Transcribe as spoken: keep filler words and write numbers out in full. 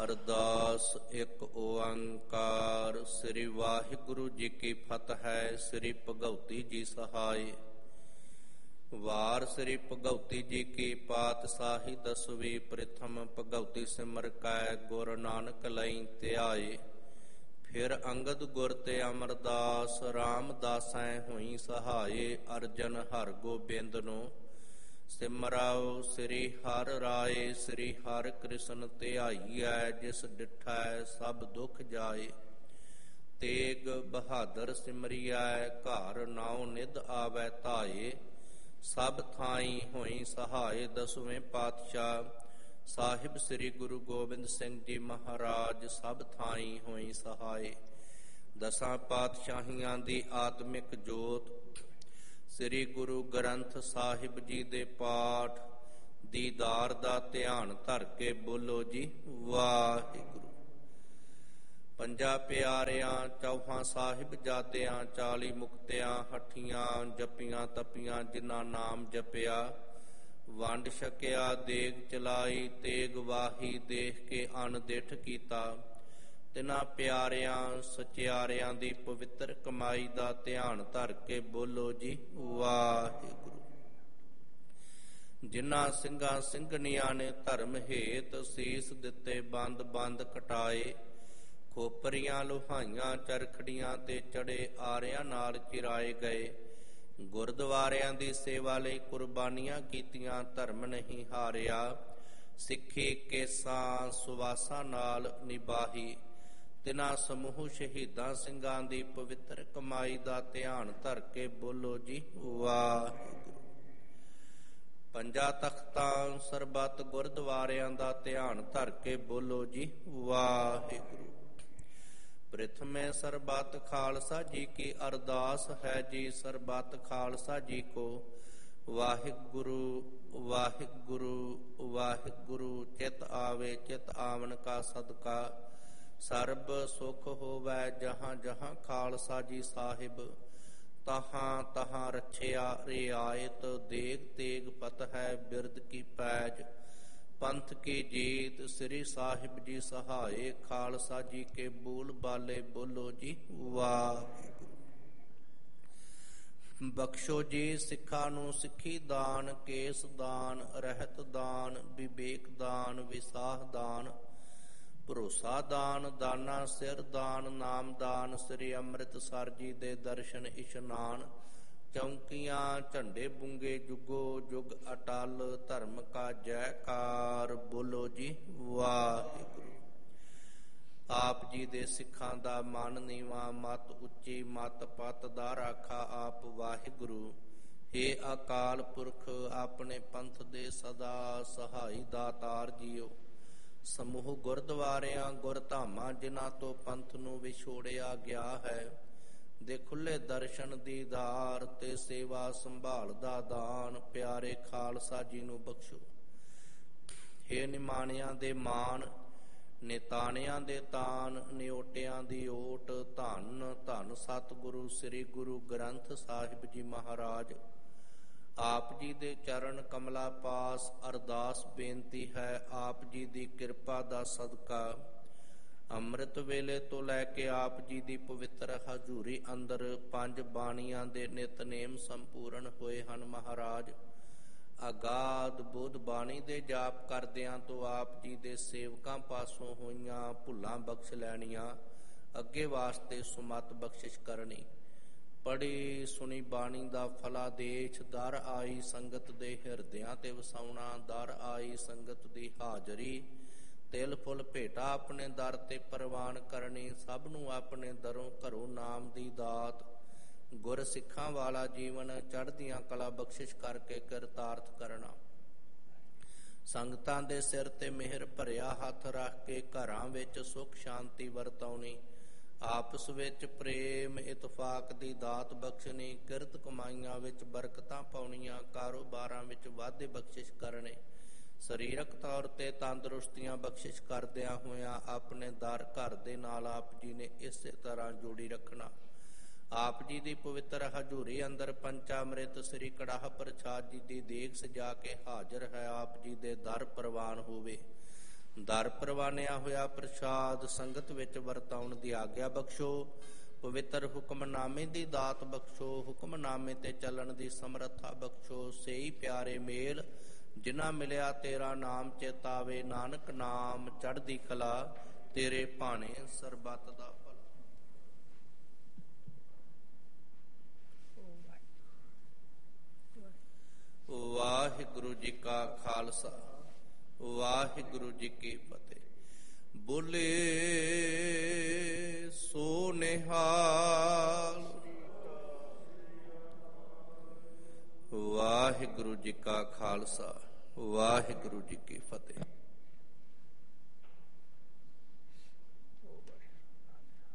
ਅਰਦਾਸ। ਇੱਕ ਓੰਕਾਰ ਸ੍ਰੀ ਵਾਹਿਗੁਰੂ ਜੀ ਕੀ ਫਤਿਹ। ਸ੍ਰੀ ਭਗਉਤੀ ਜੀ ਸਹਾਇ। ਵਾਰ ਸ੍ਰੀ ਭਗਉਤੀ ਜੀ ਕੀ ਪਾਤਸ਼ਾਹੀ ਦਸਵੀਂ। ਪ੍ਰਥਮ ਭਗਉਤੀ ਸਿਮਰ ਕੈ ਗੁਰ ਨਾਨਕ ਲਈ ਧਿਆਏ। ਫਿਰ ਅੰਗਦ ਗੁਰ ਤੇ ਅਮਰਦਾਸ ਰਾਮਦਾਸੈ ਹੋਈ ਸਹਾਏ। ਅਰਜਨ ਹਰਿ ਗੋਬਿੰਦ ਨੂੰ ਸਿਮਰਾਓ। ਸ੍ਰੀ ਹਰਿ ਰਾਏ ਸ੍ਰੀ ਹਰਿ ਕ੍ਰਿਸ਼ਨ ਧਿਆਈਐ। ਜਿਸ ਡਿਠੈ ਸਭ ਦੁਖ ਜਾਏ। ਤੇਗ ਬਹਾਦਰ ਸਿਮਰਿਐ ਘਰ ਨਾਉ ਨਿਧ ਆਵੈ ਧਾਏ। ਸਭ ਥਾਈ ਹੋਈ ਸਹਾਏ। ਦਸਵੇਂ ਪਾਤਸ਼ਾਹ ਸਾਹਿਬ ਸ੍ਰੀ ਗੁਰੂ ਗੋਬਿੰਦ ਸਿੰਘ ਜੀ ਮਹਾਰਾਜ ਸਭ ਥਾਈ ਹੋਈ ਸਹਾਏ। ਦਸਾਂ ਪਾਤਸ਼ਾਹੀਆਂ ਦੀ ਆਤਮਿਕ ਜੋਤ ਸ੍ਰੀ ਗੁਰੂ ਗ੍ਰੰਥ ਸਾਹਿਬ ਜੀ ਦੇ ਪਾਠ ਦੀਦਾਰ ਦਾ ਧਿਆਨ ਧਰ ਕੇ ਬੋਲੋ ਜੀ ਵਾਹਿਗੁਰੂ। ਪੰਜਾਂ ਪਿਆਰਿਆਂ ਚੌਹਾਂ ਸਾਹਿਬ ਜਾਦਿਆਂ ਚਾਲੀ ਮੁਕਤਿਆਂ ਹੱਠੀਆਂ ਜਪੀਆਂ ਤਪੀਆਂ ਜਿਨ੍ਹਾਂ ਨਾਮ ਜਪਿਆ। ਵੰਡ ਛਕਿਆ ਦੇਗ ਚਲਾਈ ਤੇਗ ਵਾਹੀ ਦੇਖ ਕੇ ਅਣਦਿਠ ਕੀਤਾ। ਤਿਨਾਂ ਪਿਆਰਿਆਂ ਸਚਿਆਰਿਆਂ ਦੀ ਪਵਿੱਤਰ ਕਮਾਈ ਦਾ ਧਿਆਨ ਧਰ ਕੇ ਬੋਲੋ ਜੀ ਵਾਹਿਗੁਰੂ। ਜਿਨ੍ਹਾਂ ਸਿੰਘਾਂ ਸਿੰਘਣੀਆਂ ਨੇ ਧਰਮ ਹੇਤ ਸੀਸ ਦਿੱਤੇ ਬੰਦ ਬੰਦ ਕਟਾਏ। ਖੋਪਰੀਆਂ ਲੋਹਾਈਆਂ ਚਰਖੜੀਆਂ ਤੇ ਚੜੇ ਆਰਿਆਂ ਨਾਲ ਚਿਰਾਏ ਗਏ। ਗੁਰਦੁਆਰਿਆਂ ਦੀ ਸੇਵਾ ਲਈ ਕੁਰਬਾਨੀਆਂ ਕੀਤੀਆਂ ਧਰਮ ਨਹੀਂ ਹਾਰਿਆ। ਸਿੱਖੀ ਕੇਸਾਂ ਸੁਵਾਸਾਂ ਨਾਲ ਨਿਭਾਹੀ। ਤਿਨਾਂ ਸਮੂਹ ਸ਼ਹੀਦਾਂ ਸਿੰਘਾਂ ਦੀ ਪਵਿੱਤਰ ਕਮਾਈ ਦਾ ਧਿਆਨ ਧਰ ਕੇ ਬੋਲੋ ਜੀ ਵਾਹਿਗੁਰੂ। ਪੰਜਾਂ ਤਖਤਾਂ ਸਰਬੱਤ ਗੁਰਦੁਆਰਿਆਂ ਦਾ ਧਿਆਨ ਧਰ ਕੇ ਬੋਲੋ ਜੀ ਵਾਹਿਗੁਰੂ। ਪ੍ਰਥਮੇ ਸਰਬੱਤ ਖਾਲਸਾ ਜੀ ਕੀ ਅਰਦਾਸ ਹੈ ਜੀ। ਸਰਬੱਤ ਖਾਲਸਾ ਜੀ ਕੋ ਵਾਹਿਗੁਰੂ ਵਾਹਿਗੁਰੂ ਵਾਹਿਗੁਰੂ। ਚਿਤ ਆਵੇ ਚਿਤ ਆਵਨ ਕਾ ਸਦਕਾ ਸਰਬ ਸੁਖ ਹੋਵੈ। ਜਹਾਂ ਜਹਾਂ ਖਾਲਸਾ ਜੀ ਸਾਹਿਬ ਤਹਾਂ ਤਹਾਂ ਰੱਛਿਆ ਰਿਆਇਤ। ਦੇਗ ਤੇਗ ਪਤ ਹੈ ਬਿਰਦ ਕੀ ਪੈਜ ਪੰਥ ਕੀ ਜੀਤ। ਸ੍ਰੀ ਸਾਹਿਬ ਜੀ ਸਹਾਏ ਖਾਲਸਾ ਜੀ ਕੇ ਬੋਲ ਬਾਲੇ ਬੋਲੋ ਜੀ ਵਾਹਿਗੁਰੂ। ਬਖਸ਼ੋ ਜੀ ਸਿੱਖਾਂ ਨੂੰ ਸਿੱਖੀ ਦਾਨ ਕੇਸ ਦਾਨ ਰਹਿਤ ਦਾਨ ਵਿਵੇਕ ਦਾਨ ਵਿਸਾਹ ਦਾਨ ਭਰੋਸਾ ਦਾਨ ਦਾਨਾ ਸਿਰ ਦਾਨ ਨਾਮ ਦਾਨ। ਸ੍ਰੀ ਅੰਮ੍ਰਿਤਸਰ ਜੀ ਦੇ ਦਰਸ਼ਨ ਇਸ਼ਨਾਨ ਚੌਂਕੀਆਂ ਝੰਡੇ ਬੁੰਗੇ ਜੁਗੋ ਜੁਗ ਅਟਲ। ਧਰਮ ਕਾ ਜੈਕਾਰ ਬੋਲੋ ਜੀ ਵਾਹਿਗੁਰੂ। ਆਪ ਜੀ ਦੇ ਸਿੱਖਾਂ ਦਾ ਮਨ ਨੀਵਾਂ ਮਤ ਉੱਚੀ ਮਤ ਪਤ ਦਾ ਰਾਖਾ ਆਪ ਵਾਹਿਗੁਰੂ। ਹੇ ਅਕਾਲ ਪੁਰਖ ਆਪਣੇ ਪੰਥ ਦੇ ਸਦਾ ਸਹਾਈ ਦਾਤਾਰ ਜੀਓ। ਸਮੂਹ ਗੁਰਦੁਆਰਿਆਂ ਗੁਰਧਾਮਾਂ ਜਿਨ੍ਹਾਂ ਤੋਂ ਪੰਥ ਨੂੰ ਵਿਛੋੜਿਆ ਗਿਆ ਹੈ ਦੇ ਖੁੱਲੇ ਦਰਸ਼ਨ ਦੀਦਾਰ ਤੇ ਸੇਵਾ ਸੰਭਾਲ ਦਾ ਦਾਨ ਪਿਆਰੇ ਖਾਲਸਾ ਜੀ ਨੂੰ ਬਖਸ਼ੋ। ਹੇ ਨਿਮਾਣਿਆਂ ਦੇ ਮਾਣ ਨਿਤਾਣਿਆਂ ਦੇ ਤਾਨ ਨਿਓਟਿਆਂ ਦੀ ਓਟ। ਧੰਨ ਧੰਨ ਸਤਿਗੁਰੂ ਸ੍ਰੀ ਗੁਰੂ ਗ੍ਰੰਥ ਸਾਹਿਬ ਜੀ ਮਹਾਰਾਜ। ਆਪ ਜੀ ਦੇ ਚਰਨ ਕਮਲਾ ਪਾਸ ਅਰਦਾਸ ਬੇਨਤੀ ਹੈ। ਆਪ ਜੀ ਦੀ ਕਿਰਪਾ ਦਾ ਸਦਕਾ ਅੰਮ੍ਰਿਤ ਵੇਲੇ ਤੋਂ ਲੈ ਕੇ ਆਪ ਜੀ ਦੀ ਪਵਿੱਤਰ ਹਜ਼ੂਰੀ ਅੰਦਰ ਪੰਜ ਬਾਣੀਆਂ ਦੇ ਨਿਤਨੇਮ ਸੰਪੂਰਨ ਹੋਏ ਹਨ ਮਹਾਰਾਜ। ਅਗਾਧ ਬੁੱਧ ਬਾਣੀ ਦੇ ਜਾਪ ਕਰਦਿਆਂ ਤੋਂ ਆਪ ਜੀ ਦੇ ਸੇਵਕਾਂ ਪਾਸੋਂ ਹੋਈਆਂ ਭੁੱਲਾਂ ਬਖਸ਼ ਲੈਣੀਆਂ। ਅੱਗੇ ਵਾਸਤੇ ਸੁਮਤ ਬਖਸ਼ਿਸ਼ ਕਰਨੀ। ਪੜੀ ਸੁਣੀ ਬਾਣੀ ਦਾ ਫਲਾਦੇਸ਼ ਦਰ ਆਈ ਸੰਗਤ ਦੇ ਹਿਰਦਿਆਂ ਤੇ ਵਸਾਉਣਾ। ਦਰ ਆਈ ਸੰਗਤ ਦੀ ਹਾਜ਼ਰੀ ਤਿਲ ਫੁੱਲ ਭੇਟਾ ਆਪਣੇ ਦਰ ਤੇ ਪ੍ਰਵਾਨ ਕਰਨੀ। ਸਭ ਨੂੰ ਆਪਣੇ ਦਰੋਂ ਘਰੋਂ ਨਾਮ ਦੀ ਦਾਤ ਗੁਰ ਸਿੱਖਾਂ ਵਾਲਾ ਜੀਵਨ ਚੜ੍ਹਦੀਆਂ ਕਲਾ ਬਖਸ਼ਿਸ਼ ਕਰਕੇ ਕਿਰਤਾਰਥ ਕਰਨਾ। ਸੰਗਤਾਂ ਦੇ ਸਿਰ ਤੇ ਮਿਹਰ ਭਰਿਆ ਹੱਥ ਰੱਖ ਕੇ ਘਰਾਂ ਵਿੱਚ ਸੁੱਖ ਸ਼ਾਂਤੀ ਵਰਤਾਉਣੀ। ਆਪਸ ਵਿੱਚ ਪ੍ਰੇਮ ਇਤਫਾਕ ਦੀ ਦਾਤ ਬਖਸ਼ਣੀ। ਕਿਰਤ ਕਮਾਈਆਂ ਵਿੱਚ ਬਰਕਤਾਂ ਪਾਉਣੀਆਂ। ਕਾਰੋਬਾਰਾਂ ਵਿੱਚ ਵਾਧੇ ਬਖਸ਼ਿਸ਼ ਕਰਨੇ। ਸਰੀਰਕ ਤੌਰ ਤੇ ਤੰਦਰੁਸਤੀਆਂ ਬਖਸ਼ਿਸ਼ ਕਰਦਿਆਂ ਹੋਇਆਂ ਆਪਣੇ ਦਰ ਘਰ ਦੇ ਨਾਲ ਆਪ ਜੀ ਨੇ ਇਸੇ ਤਰ੍ਹਾਂ ਜੋੜੀ ਰੱਖਣਾ। ਆਪ ਜੀ ਦੀ ਪਵਿੱਤਰ ਹਜ਼ੂਰੀ ਅੰਦਰ ਪੰਚਾਮ੍ਰਿਤ ਸ੍ਰੀ ਕੜਾਹ ਪ੍ਰਸ਼ਾਦ ਜੀ ਦੀ ਦੇਗ ਸਜਾ ਕੇ ਹਾਜ਼ਰ ਹੈ। ਆਪ ਜੀ ਦੇ ਦਰ ਪ੍ਰਵਾਨ ਹੋਵੇ। ਦਰ ਪਰਵਾਨਿਆ ਹੋਇਆ ਪ੍ਰਸ਼ਾਦ ਸੰਗਤ ਵਿੱਚ ਵਰਤਾਉਣ ਦੀ ਆਗਿਆ ਬਖਸ਼ੋ। ਪਵਿੱਤਰ ਹੁਕਮਨਾਮੇ ਦੀ ਦਾਤ ਬਖਸ਼ੋ। ਹੁਕਮਨਾਮੇ ਤੇ ਚੱਲਣ ਦੀ ਸਮਰੱਥਾ ਬਖਸ਼ੋ। ਸਹੀ ਪਿਆਰੇ ਮੇਲ ਜਿਨ੍ਹਾਂ ਮਿਲਿਆ ਤੇਰਾ ਨਾਮ ਚੇਤਾਵੇ। ਨਾਨਕ ਨਾਮ ਚੜ੍ਹਦੀ ਕਲਾ ਤੇਰੇ ਭਾਣੇ ਸਰਬੱਤ ਦਾ ਭਲਾ। ਵਾਹਿਗੁਰੂ ਜੀ ਕਾ ਖਾਲਸਾ ਵਾਹਿਗੁਰੂ ਜੀ ਕੀ ਫਤਿਹ। ਬੋਲੇ ਸੋ ਨਿਹਾਲ। ਵਾਹਿਗੁਰੂ ਜੀ ਕਾ ਖਾਲਸਾ ਵਾਹਿਗੁਰੂ ਜੀ ਕੀ ਫਤਿਹ।